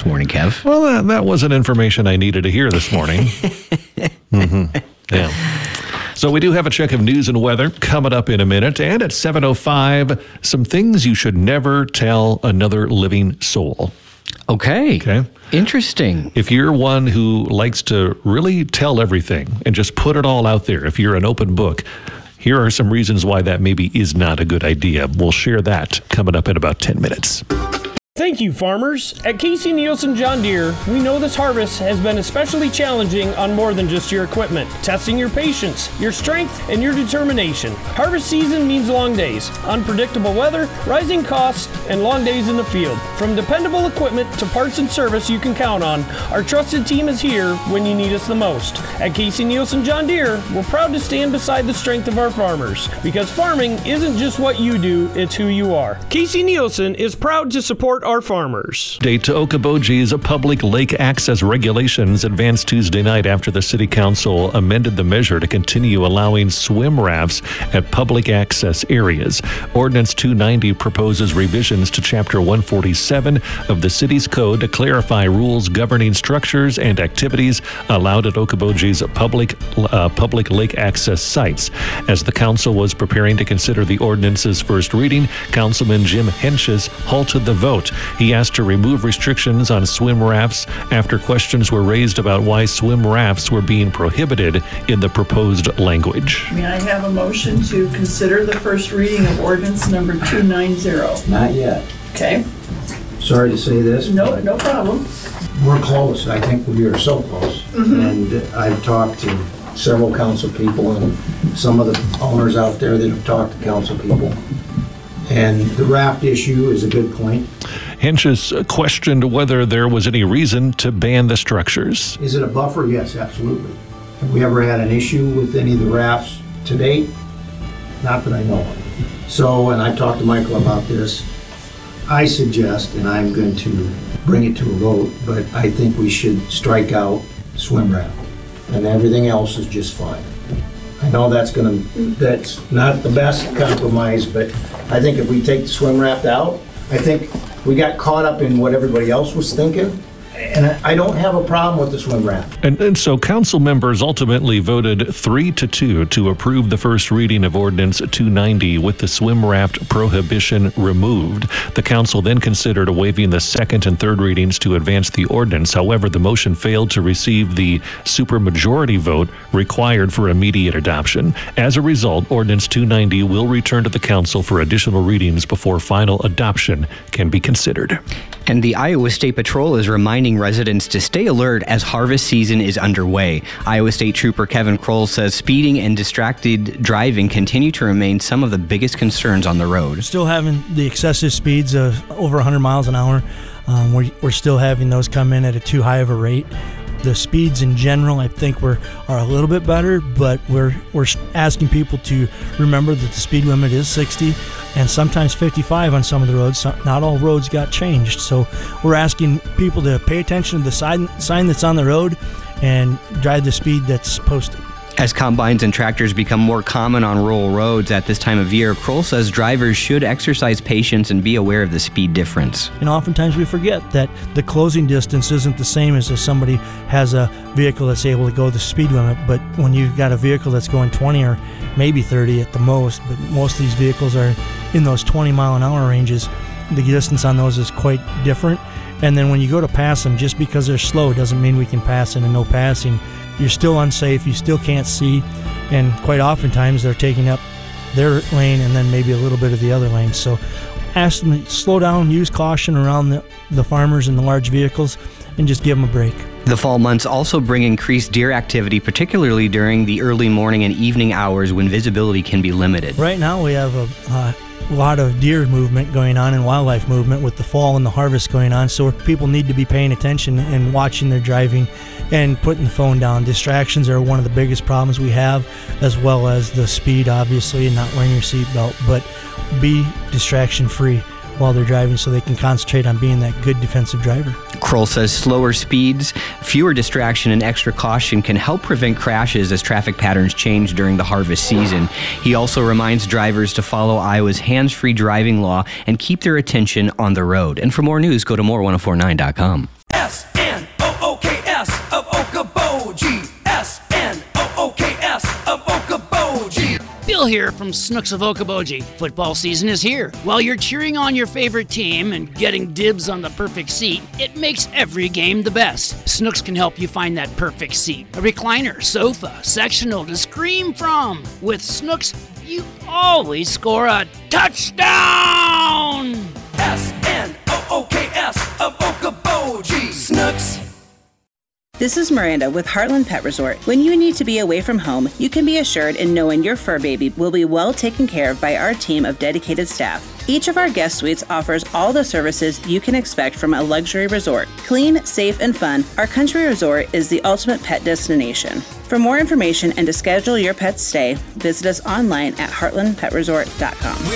this morning, Kev? Well, that wasn't information I needed to hear this morning. Yeah. So we do have a check of news and weather coming up in a minute. And at 7:05, some things you should never tell another living soul. Okay. Interesting. If you're one who likes to really tell everything and just put it all out there, if you're an open book, here are some reasons why that maybe is not a good idea. We'll share that coming up in about 10 minutes. Thank you, farmers. At Casey Nielsen John Deere, we know this harvest has been especially challenging on more than just your equipment, testing your patience, your strength, and your determination. Harvest season means long days, unpredictable weather, rising costs, and long days in the field. From dependable equipment to parts and service you can count on, our trusted team is here when you need us the most. At Casey Nielsen John Deere, we're proud to stand beside the strength of our farmers, because farming isn't just what you do, it's who you are. Casey Nielsen is proud to support our farmers. Date to Okoboji's public lake access regulations advanced Tuesday night after the City Council amended the measure to continue allowing swim rafts at public access areas. Ordinance 290 proposes revisions to Chapter 147 of the city's code to clarify rules governing structures and activities allowed at Okoboji's public lake access sites. As the council was preparing to consider the ordinance's first reading, Councilman Jim Henches halted the vote. He asked to remove restrictions on swim rafts after questions were raised about why swim rafts were being prohibited in the proposed language. May I have a motion to consider the first reading of ordinance number 290? Not yet. Okay. Sorry to say this. No problem. We're close. I think we are so close. And I've talked to several council people and some of the owners out there that have talked to council people. And the raft issue is a good point. Henches questioned whether there was any reason to ban the structures. Is it a buffer? Yes, absolutely. Have we ever had an issue with any of the rafts to date? Not that I know of. So, and I've talked to Michael about this, I suggest, and I'm going to bring it to a vote, but I think we should strike out swim raft. And everything else is just fine. I know that's not the best compromise, but I think if we take the swim raft out, I think we got caught up in what everybody else was thinking, and I don't have a problem with the swim raft. And so council members ultimately voted 3-2 to approve the first reading of Ordinance 290 with the swim raft prohibition removed. The council then considered waiving the second and third readings to advance the ordinance. However, the motion failed to receive the supermajority vote required for immediate adoption. As a result, Ordinance 290 will return to the council for additional readings before final adoption can be considered. And the Iowa State Patrol is reminding residents to stay alert as harvest season is underway. Iowa State Trooper Kevin Kroll says speeding and distracted driving continue to remain some of the biggest concerns on the road. Still having the excessive speeds of over 100 miles an hour. We're still having those come in at a too high of a rate. The speeds in general, I think, are a little bit better, but we're asking people to remember that the speed limit is 60 and sometimes 55 on some of the roads. Not all roads got changed, so we're asking people to pay attention to the sign that's on the road and drive the speed that's posted. As combines and tractors become more common on rural roads at this time of year, Kroll says drivers should exercise patience and be aware of the speed difference. And oftentimes we forget that the closing distance isn't the same as if somebody has a vehicle that's able to go the speed limit, but when you've got a vehicle that's going 20 or maybe 30 at the most, but most of these vehicles are in those 20 mile an hour ranges, the distance on those is quite different. And then when you go to pass them, just because they're slow doesn't mean we can pass in a no passing. You're still unsafe, you still can't see, and quite oftentimes they're taking up their lane and then maybe a little bit of the other lane. So ask them to slow down, use caution around the farmers and the large vehicles, and just give them a break. The fall months also bring increased deer activity, particularly during the early morning and evening hours when visibility can be limited. Right now we have a lot of deer movement going on and wildlife movement with the fall and the harvest going on, so people need to be paying attention and watching their driving and putting the phone down. Distractions are one of the biggest problems we have, as well as the speed, obviously, and not wearing your seatbelt, but be distraction free while they're driving so they can concentrate on being that good defensive driver. Kroll says slower speeds, fewer distraction, and extra caution can help prevent crashes as traffic patterns change during the harvest season. He also reminds drivers to follow Iowa's hands-free driving law and keep their attention on the road. And for more news, go to more1049.com. Bill here from Snooks of Okoboji. Football season is here. While you're cheering on your favorite team and getting dibs on the perfect seat, it makes every game the best. Snooks can help you find that perfect seat. A recliner, sofa, sectional to scream from. With Snooks, you always score a touchdown! SNOOKS of Okoboji. Snooks. This is Miranda with Heartland Pet Resort. When you need to be away from home, you can be assured in knowing your fur baby will be well taken care of by our team of dedicated staff. Each of our guest suites offers all the services you can expect from a luxury resort. Clean, safe, and fun, our country resort is the ultimate pet destination. For more information and to schedule your pet's stay, visit us online at heartlandpetresort.com.